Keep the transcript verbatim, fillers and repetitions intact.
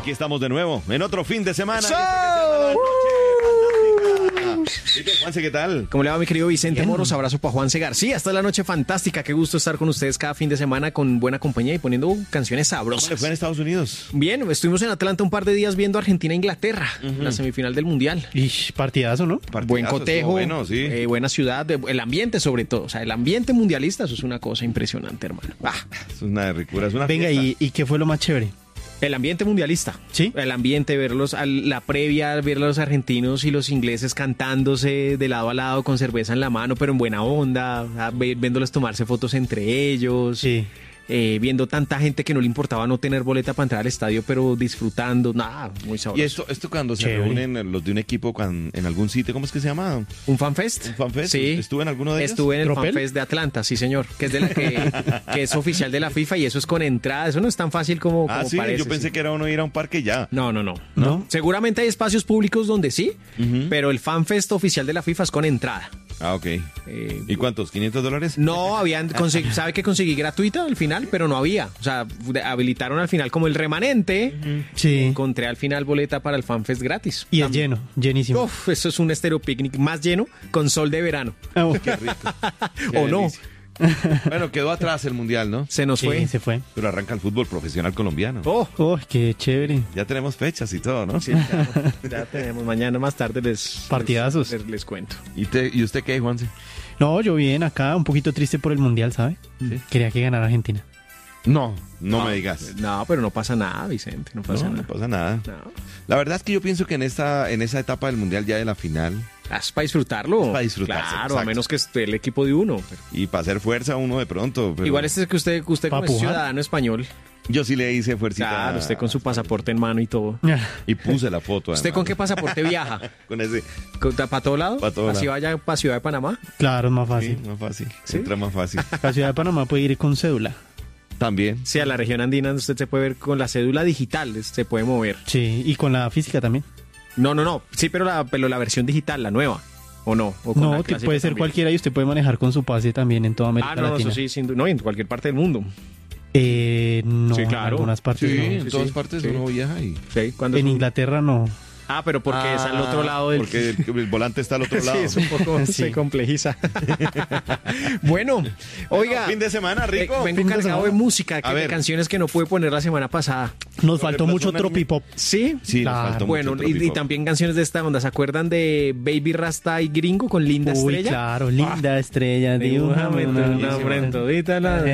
Aquí estamos de nuevo, en otro fin de semana. ¡So! Juanse, ¿qué tal? ¿Cómo le va, mi querido Vicente Bien. Moros? Abrazo para Juanse García. Esta es la noche fantástica. Qué gusto estar con ustedes cada fin de semana con buena compañía y poniendo canciones sabrosas. ¿Cómo le fue en Estados Unidos? Bien, estuvimos en Atlanta un par de días viendo Argentina-Inglaterra, uh-huh. la semifinal del Mundial. Ish, partidazo, ¿no? Partidazo, buen cotejo, bueno, sí. eh, buena ciudad, el ambiente sobre todo. O sea, el ambiente mundialista, eso es una cosa impresionante, hermano. Ah. Es una ricura, es una Venga, ¿y, ¿y qué fue lo más chévere? El ambiente mundialista. Sí. El ambiente, verlos, a la previa, ver a los argentinos y los ingleses cantándose de lado a lado con cerveza en la mano, pero en buena onda, viéndoles tomarse fotos entre ellos. Sí. Eh, viendo tanta gente que no le importaba no tener boleta para entrar al estadio, pero disfrutando, nada, muy sabroso. ¿Y esto, esto cuando se Chévere. reúnen los de un equipo cuando, en algún sitio, ¿cómo es que se llama? ¿Un fanfest? ¿Un fanfest? Sí. ¿Estuve en alguno de ellos? Estuve en el ¿Tropel? fanfest de Atlanta, sí señor, que es, de la que, que es oficial de la FIFA y eso es con entrada, eso no es tan fácil como, Ah, como sí, parece. yo pensé sí. que era uno ir a un parque ya. No, no, no, ¿No? Seguramente hay espacios públicos donde sí, Uh-huh. pero el fanfest oficial de la FIFA es con entrada. Ah, ok. Eh, ¿Y cuántos? ¿quinientos dólares? No, habían consegui- sabe que conseguí gratuita al final, pero no había. O sea, habilitaron al final como el remanente. Sí. Encontré al final boleta para el FanFest gratis. Y es lleno, llenísimo. Uf, eso es un estéreo picnic más lleno con sol de verano. Oh. Qué rico. Qué ¿O no? delicia. Bueno, quedó atrás el mundial, ¿no? Se nos Sí, fue. se fue. Pero arranca el fútbol profesional colombiano. Oh, Oh, qué chévere. Ya tenemos fechas y todo, ¿no? sí, ya, ya tenemos. Mañana más tarde les... Partidazos. Les, les cuento. ¿Y, te, ¿Y usted qué, Juanse? No, yo bien acá, un poquito triste por el Mundial, ¿sabe? Sí. Quería que ganara Argentina. No, no, me digas. No, pero no pasa nada, Vicente. No pasa No, nada. no pasa nada. No. La verdad es que yo pienso que en esta, en esa etapa del mundial ya de la final Ah, es para disfrutarlo. Es para disfrutarse, Claro, exacto. a menos que esté el equipo de uno. Pero... y para hacer fuerza uno de pronto. Pero Igual este es que usted, usted como es ¿Pa pujar? ciudadano español. yo sí le hice fuercita. Claro, usted con su pasaporte en mano y todo. Y puse la foto. ¿Usted además. con qué pasaporte viaja? Con ese. ¿Para todo lado? Pa' todo ¿Así lado. vaya para Ciudad de Panamá? Claro, es más Sí, fácil. más fácil. ¿Sí? Entra más fácil. La ciudad de Panamá puede ir con cédula. También. Sí, a la región andina usted se puede ver con la cédula digital, se puede mover. Sí, y con la física también. No, no, no, sí, pero la, pero la versión digital, la nueva, ¿o no? ¿O con No, la que clásica puede ser también? cualquiera y usted puede manejar con su pase también en toda América Ah, no, no, Latina. eso sí, sin du- no, en cualquier parte del mundo. Eh, no, Sí, en claro. algunas partes Sí, no. en sí, todas sí, partes sí. uno viaja y... Sí, cuando En es un- Inglaterra no. Ah, pero porque es al otro lado del... Porque el, el volante está al otro lado. Sí, es un poco Sí. se complejiza. Bueno, oiga, Fin de semana, rico. eh, vengo Fin de cargado semana. de música, que A de ver. canciones que no pude poner la semana pasada. Nos faltó pero mucho plasma- tropipop. ¿Sí? Sí, nos Claro. faltó Bueno, mucho y, y tropipop. también canciones de esta onda. ¿Se acuerdan de Baby Rasta y Gringo con Linda Uy, Estrella? claro, linda estrella. Dibújame tu una- nombre en todita la